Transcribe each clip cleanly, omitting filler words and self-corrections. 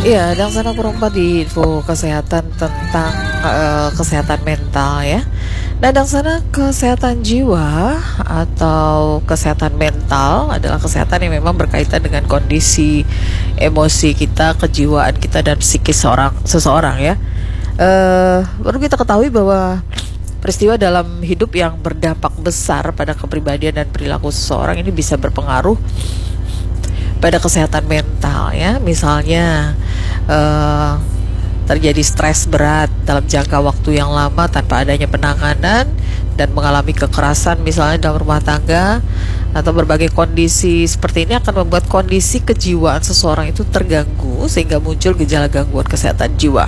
Iya, dan sana kurang di info kesehatan tentang kesehatan mental ya. Nah, dan sana kesehatan jiwa atau kesehatan mental adalah kesehatan yang memang berkaitan dengan kondisi emosi kita, kejiwaan kita dan psikis seseorang ya. Perlu kita ketahui bahwa peristiwa dalam hidup yang berdampak besar pada kepribadian dan perilaku seseorang ini bisa berpengaruh pada kesehatan mental ya. Misalnya eh, terjadi stres berat dalam jangka waktu yang lama tanpa adanya penanganan dan mengalami kekerasan misalnya dalam rumah tangga, atau berbagai kondisi seperti ini akan membuat kondisi kejiwaan seseorang itu terganggu sehingga muncul gejala gangguan kesehatan jiwa.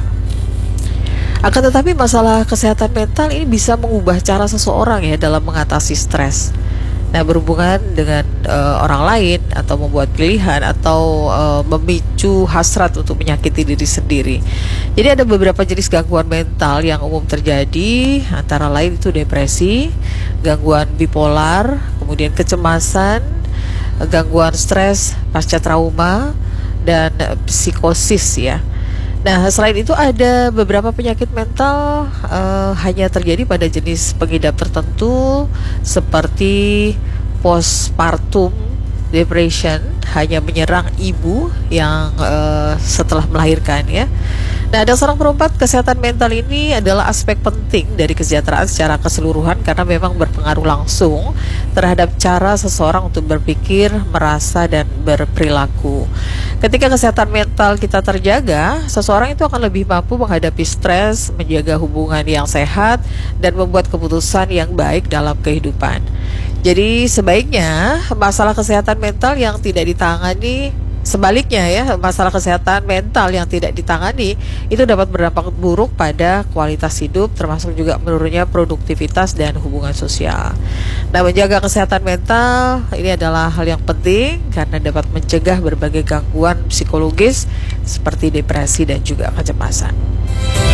Akan tetapi masalah kesehatan mental ini bisa mengubah cara seseorang ya dalam mengatasi stres. Nah, berhubungan dengan orang lain atau membuat pilihan atau memicu hasrat untuk menyakiti diri sendiri. Jadi ada beberapa jenis gangguan mental yang umum terjadi, antara lain itu depresi, gangguan bipolar, kemudian kecemasan, gangguan stres pasca trauma, dan psikosis ya. Nah, selain itu ada beberapa penyakit mental hanya terjadi pada jenis pengidap tertentu seperti postpartum depression, hanya menyerang ibu yang setelah melahirkan ya. Nah, dasar nomor 4, kesehatan mental ini adalah aspek penting dari kesejahteraan secara keseluruhan karena memang berpengaruh langsung terhadap cara seseorang untuk berpikir, merasa, dan berperilaku. Ketika kesehatan mental kita terjaga, seseorang itu akan lebih mampu menghadapi stres, menjaga hubungan yang sehat, dan membuat keputusan yang baik dalam kehidupan. Jadi sebaiknya masalah kesehatan mental yang tidak ditangani, sebaliknya ya, masalah kesehatan mental yang tidak ditangani itu dapat berdampak buruk pada kualitas hidup, termasuk juga menurunnya produktivitas dan hubungan sosial. Nah, menjaga kesehatan mental ini adalah hal yang penting karena dapat mencegah berbagai gangguan psikologis seperti depresi dan juga kecemasan.